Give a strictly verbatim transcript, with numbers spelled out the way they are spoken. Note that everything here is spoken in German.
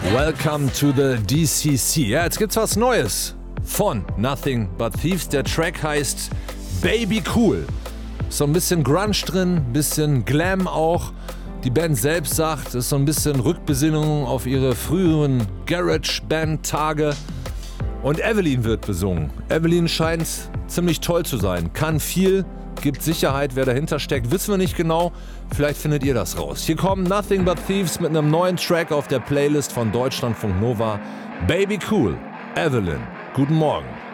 Welcome to the D C C. Ja, jetzt gibt's was Neues von Nothing But Thieves. Der Track heißt Baby Cool. So ein bisschen Grunge drin, bisschen Glam auch. Die Band selbst sagt, es ist so ein bisschen Rückbesinnung auf ihre früheren Garage-Band-Tage. Und Evelyn wird besungen. Evelyn scheint ziemlich toll zu sein, kann viel, gibt Sicherheit, wer dahinter steckt, wissen wir nicht genau. Vielleicht findet ihr das raus. Hier kommen Nothing But Thieves mit einem neuen Track auf der Playlist von Deutschlandfunk Nova. Baby Cool, Evelyn. Guten Morgen.